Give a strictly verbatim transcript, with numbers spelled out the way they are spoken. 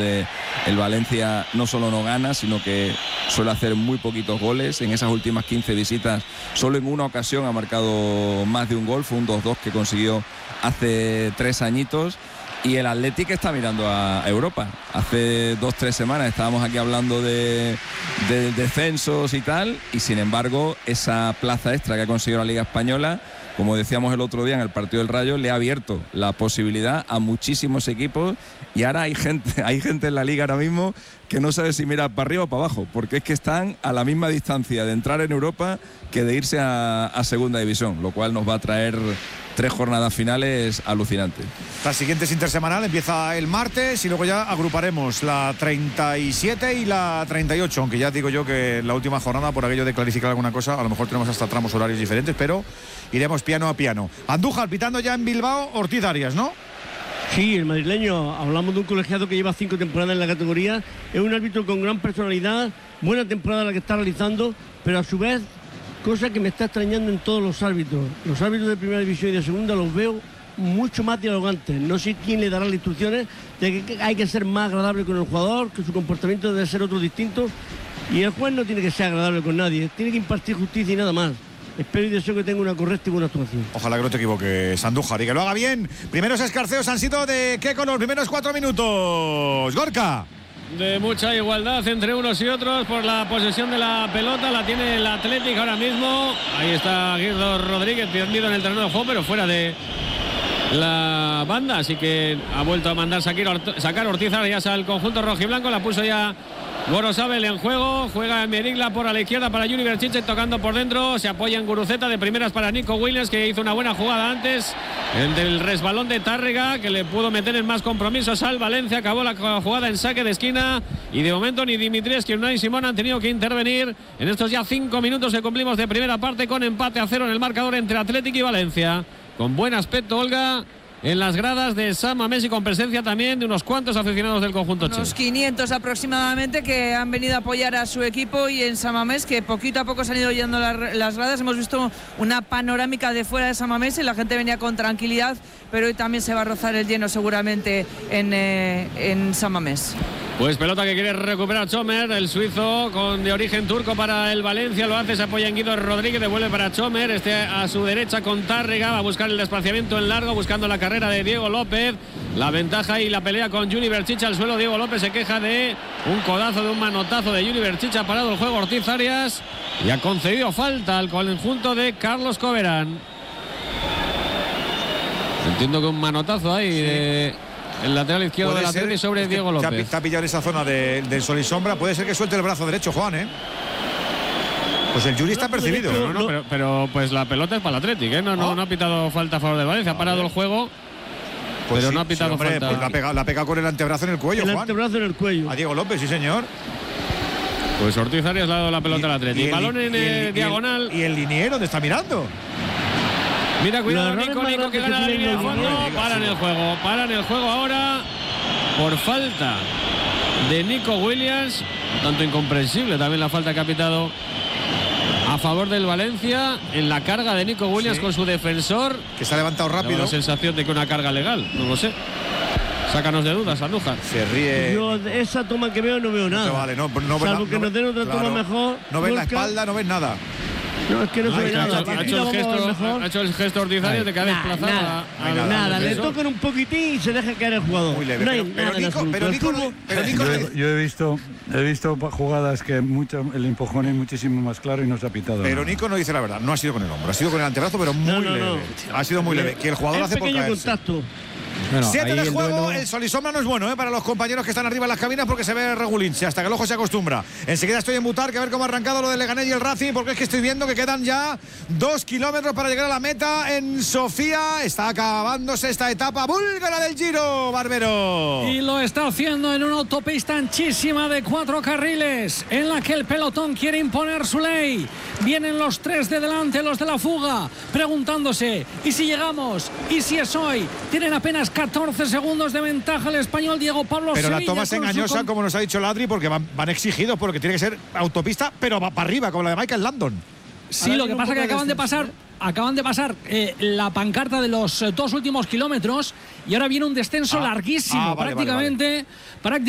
donde el Valencia no solo no gana, sino que suele hacer muy poquitos goles. En esas últimas quince visitas, solo en una ocasión ha marcado más de un gol, fue un dos dos que consiguió hace tres añitos. Y el Athletic está mirando a Europa. Hace dos, tres semanas estábamos aquí hablando de, de descensos y tal, y sin embargo esa plaza extra que ha conseguido la Liga Española, como decíamos el otro día en el partido del Rayo, le ha abierto la posibilidad a muchísimos equipos, y ahora hay gente, hay gente en la Liga ahora mismo que no sabe si mirar para arriba o para abajo, porque es que están a la misma distancia de entrar en Europa que de irse a, a Segunda División, lo cual nos va a traer tres jornadas finales alucinantes. La siguiente es intersemanal, empieza el martes y luego ya agruparemos la treinta y siete y la treinta y ocho, aunque ya digo yo que la última jornada, por aquello de clarificar alguna cosa, a lo mejor tenemos hasta tramos horarios diferentes, pero iremos piano a piano. Andújar pitando ya en Bilbao, Ortiz Arias, ¿no? Sí, el madrileño, hablamos de un colegiado que lleva cinco temporadas en la categoría, es un árbitro con gran personalidad, buena temporada la que está realizando, pero a su vez, cosa que me está extrañando en todos los árbitros, los árbitros de primera división y de segunda los veo mucho más dialogantes. No sé quién le dará las instrucciones de que hay que ser más agradable con el jugador, que su comportamiento debe ser otro distinto, y el juez no tiene que ser agradable con nadie, tiene que impartir justicia y nada más. Espero y deseo que tenga una correcta y buena actuación. Ojalá que no te equivoques, Andújar, y que lo haga bien. Primeros escarceos han sido de qué color, primeros cuatro minutos. Gorka. De mucha igualdad entre unos y otros por la posesión de la pelota, la tiene el Athletic ahora mismo. Ahí está Guido Rodríguez tendido en el terreno de juego, pero fuera de la banda, así que ha vuelto a mandar sacar Ortiz Arias al conjunto rojiblanco, la puso ya Gorosabel en juego, juega en Merigla por a la izquierda para Juni Berchiche, tocando por dentro, se apoya en Guruceta, de primeras para Nico Williams, que hizo una buena jugada antes, el del resbalón de Tárrega, que le pudo meter en más compromisos al Valencia, acabó la jugada en saque de esquina, y de momento ni Dimitrievski ni Unai Simón han tenido que intervenir en estos ya cinco minutos que cumplimos de primera parte, con empate a cero en el marcador entre Athletic y Valencia, con buen aspecto Olga en las gradas de San Mamés y con presencia también de unos cuantos aficionados del conjunto chino. Unos quinientos aproximadamente que han venido a apoyar a su equipo, y en San Mamés que poquito a poco se han ido llenando las, las gradas. Hemos visto una panorámica de fuera de San Mamés y la gente venía con tranquilidad, pero hoy también se va a rozar el lleno seguramente en, eh, en San Mamés. Pues pelota que quiere recuperar Chomer, el suizo con de origen turco para el Valencia, lo hace, se apoya en Guido Rodríguez, devuelve para Chomer, este a su derecha con Tárrega, va a buscar el desplazamiento en largo, buscando la carrera de Diego López, la ventaja y la pelea con Juni Berchiche al suelo. Diego López se queja de un codazo, de un manotazo de Juni Berchiche, ha parado el juego Ortiz Arias y ha concedido falta al conjunto de Carlos Coverán. Entiendo que un manotazo ahí sí. de el lateral izquierdo del Atleti sobre Diego López. Está pillado en esa zona de, de sol y sombra. Puede ser que suelte el brazo derecho, Juan, ¿eh? Pues el Juri está percibido. No, no, pero, pero pues la pelota es para el Athletic, ¿eh? No, no, no ha pitado falta a favor de Valencia. Ha parado el juego, pues pero sí, no ha pitado sí, hombre, falta. Pues la, pega, la pega con el antebrazo en el cuello, el Juan. antebrazo en el cuello. A Diego López, sí, señor. Pues Ortiz Arias le ha dado la pelota al Athletic. Balón en el, el, diagonal. ¿Y el liniero dónde está mirando? Mira, cuidado, no, Nico, Nico, que gana la línea de fondo. Paran el juego, paran el juego ahora por falta de Nico Williams. Tanto incomprensible también la falta que ha pitado a favor del Valencia en la carga de Nico Williams sí. con su defensor. Que se ha levantado rápido. La sensación de que una carga legal, no lo sé. Sácanos de dudas, Andújar. Se ríe. Yo de esa toma que veo no veo nada. No vale, no, no Salvo ves, que no, nos den otra claro, toma mejor. No ves la espalda, no ves nada. No, es que no se ve nada. Ha hecho, el gesto, ha hecho el gesto Ortiz Arias de que ha desplazado nada, a, a nada, nada. Le tocan un poquitín y se deja caer el jugador. Muy leve. No hay pero, nada pero, Nico, pero, Nico, pero, pero Nico, yo, yo he visto he visto jugadas que mucho, el empujón es muchísimo más claro y no se ha pitado. Pero Nico no dice la verdad. No ha sido con el hombro, ha sido con el antebrazo, pero muy no, no, leve. No. Ha sido muy leve. Que el jugador hace por caerse. Contacto. Bueno, siete de juego, duelo... el sol y sombra no es bueno ¿eh? para los compañeros que están arriba en las cabinas porque se ve regulinche hasta que el ojo se acostumbra. Enseguida estoy en Mutar, que a ver cómo ha arrancado lo del Leganés y el Racing, porque es que estoy viendo que quedan ya dos kilómetros para llegar a la meta en Sofía. Está acabándose esta etapa búlgara del Giro, Barbero. Y lo está haciendo en una autopista anchísima de cuatro carriles, en la que el pelotón quiere imponer su ley. Vienen los tres de delante, los de la fuga, preguntándose, ¿y si llegamos? ¿Y si es hoy? Tienen apenas catorce segundos de ventaja el español Diego Pablo Pero Sevilla. La toma es engañosa, con... como nos ha dicho Ladri, porque van, van exigidos, porque tiene que ser autopista, pero va para arriba, como la de Michael Landon. Sí, ahora lo que pasa es que acaban de pasar, acaban de pasar eh, la pancarta de los eh, dos últimos kilómetros y ahora viene un descenso ah, larguísimo, ah, vale, prácticamente, vale, vale. prácticamente